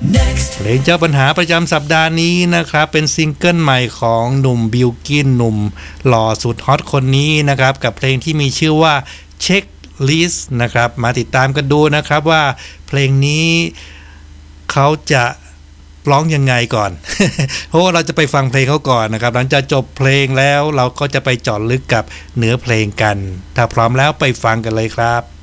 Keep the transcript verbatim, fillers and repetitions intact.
เพลงเจ้าปัญหาประจำสัปดาห์นี้นะครับเป็นซิงเกิลใหม่ของหนุ่มบิลกินหนุ่มหล่อสุดฮอตคนนี้นะครับกับเพลงที่มีชื่อว่าเช็คลิสต์นะครับมาติดตามกันดูนะครับว่าเพลงนี้เขาจะร้องยังไงก่อน เพราะว่าเราจะไปฟังเพลงเขาก่อนนะครับหลังจากจบเพลงแล้วเราก็จะไปเจาะลึกกับเนื้อเพลงกันถ้าพร้อมแล้วไปฟังกันเลยครับ